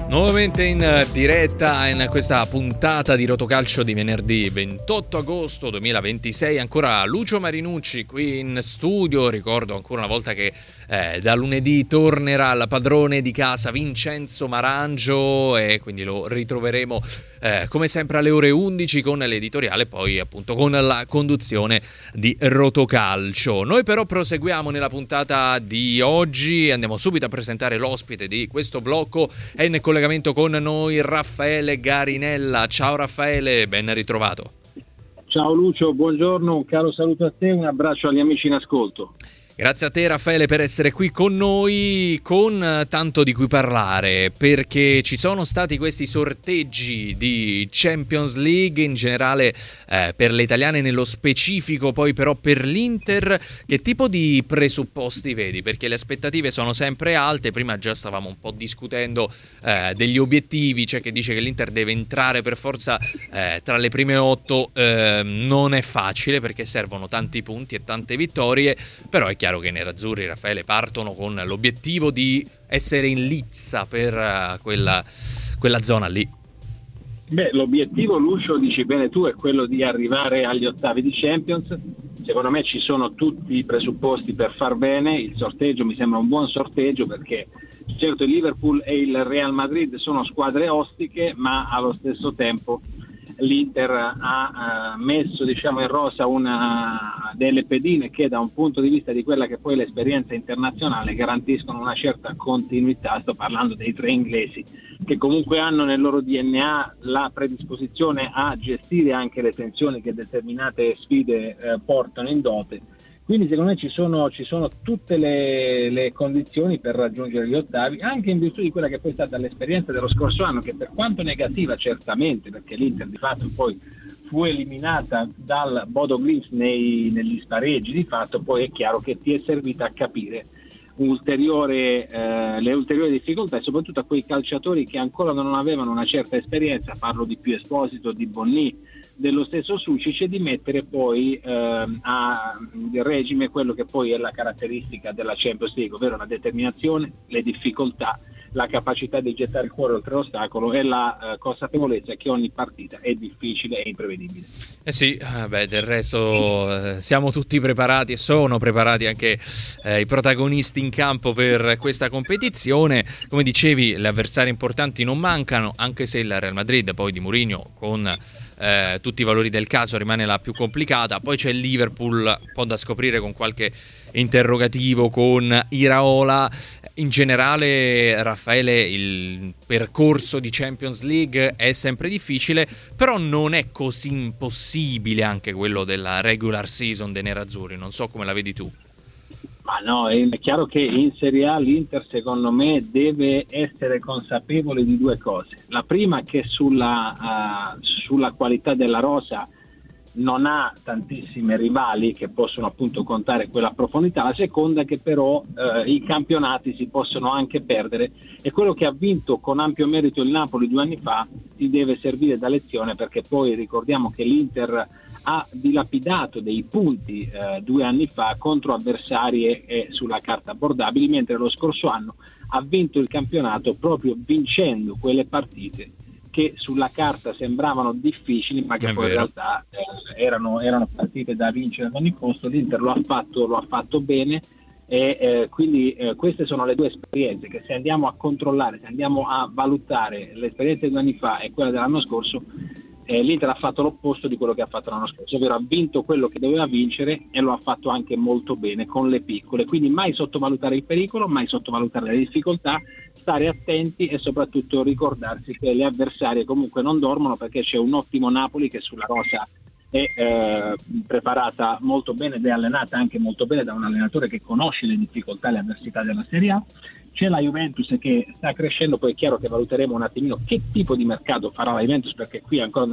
Nuovamente in diretta in questa puntata di Rotocalcio di venerdì 28 agosto 2026, ancora Lucio Marinucci qui in studio. Ricordo ancora una volta che da lunedì tornerà il padrone di casa Vincenzo Marangio e quindi lo ritroveremo come sempre alle ore 11 con l'editoriale, poi appunto con la conduzione di Rotocalcio. Noi però proseguiamo nella puntata di oggi, andiamo subito a presentare l'ospite di questo blocco. È in collegamento con noi Raffaele Garinella. Ciao Raffaele, ben ritrovato. Ciao Lucio, buongiorno, un caro saluto a te e un abbraccio agli amici in ascolto. Grazie a te Raffaele per essere qui con noi, con tanto di cui parlare, perché ci sono stati questi sorteggi di Champions League in generale per le italiane, nello specifico poi però per l'Inter. Che tipo di presupposti vedi? Perché le aspettative sono sempre alte. Prima già stavamo un po' discutendo degli obiettivi, c'è chi dice che l'Inter deve entrare per forza tra le prime 8, non è facile perché servono tanti punti e tante vittorie, però è chiaro che i nerazzurri, Raffaele, partono con l'obiettivo di essere in lizza per quella zona lì. Beh, l'obiettivo, Lucio, dici bene tu, è quello di arrivare agli ottavi di Champions. Secondo me ci sono tutti i presupposti per far bene. Il sorteggio mi sembra un buon sorteggio perché certo il Liverpool e il Real Madrid sono squadre ostiche, ma allo stesso tempo l'Inter ha messo, diciamo, in rosa delle pedine che da un punto di vista di quella che poi è l'esperienza internazionale garantiscono una certa continuità. Sto parlando dei tre inglesi che comunque hanno nel loro DNA la predisposizione a gestire anche le tensioni che determinate sfide portano in dote. Quindi secondo me ci sono tutte le condizioni per raggiungere gli ottavi, anche in virtù di quella che poi è stata l'esperienza dello scorso anno, che per quanto negativa certamente, perché l'Inter di fatto poi fu eliminata dal Bodo Glimt negli spareggi, di fatto poi è chiaro che ti è servita a capire le ulteriori difficoltà e soprattutto a quei calciatori che ancora non avevano una certa esperienza, parlo di Più Esposito, di Bonni, dello stesso Sucic, e di mettere poi a regime quello che poi è la caratteristica della Champions League, ovvero la determinazione, le difficoltà, la capacità di gettare il cuore oltre l'ostacolo e la consapevolezza che ogni partita è difficile e imprevedibile. Sì, del resto siamo tutti preparati e sono preparati anche i protagonisti in campo per questa competizione. Come dicevi, gli avversari importanti non mancano, anche se il Real Madrid poi di Mourinho con tutti i valori del caso rimane la più complicata. Poi c'è il Liverpool, un po' da scoprire con qualche interrogativo con Iraola. In generale, Raffaele, il percorso di Champions League è sempre difficile, però non è così impossibile anche quello della regular season dei nerazzurri. Non so come la vedi tu. Ma no, è chiaro che in Serie A l'Inter secondo me deve essere consapevole di due cose. La prima, che sulla qualità della rosa non ha tantissime rivali che possono appunto contare quella profondità. La seconda, che però i campionati si possono anche perdere, e quello che ha vinto con ampio merito il Napoli 2 anni fa ti deve servire da lezione, perché poi ricordiamo che l'Inter ha dilapidato dei punti 2 anni fa contro avversarie sulla carta abbordabili, mentre lo scorso anno ha vinto il campionato proprio vincendo quelle partite che sulla carta sembravano difficili, ma che poi in realtà erano partite da vincere ad ogni costo. L'Inter lo ha fatto bene, e quindi queste sono le due esperienze che, se andiamo a controllare, se andiamo a valutare l'esperienza di 2 anni fa e quella dell'anno scorso, l'Inter ha fatto l'opposto di quello che ha fatto l'anno scorso, ovvero ha vinto quello che doveva vincere e lo ha fatto anche molto bene con le piccole. Quindi mai sottovalutare il pericolo, mai sottovalutare le difficoltà, stare attenti e soprattutto ricordarsi che le avversarie comunque non dormono, perché c'è un ottimo Napoli che sulla rosa è preparata molto bene ed è allenata anche molto bene da un allenatore che conosce le difficoltà e le avversità della Serie A. C'è la Juventus che sta crescendo, poi è chiaro che valuteremo un attimino che tipo di mercato farà la Juventus, perché qui ancora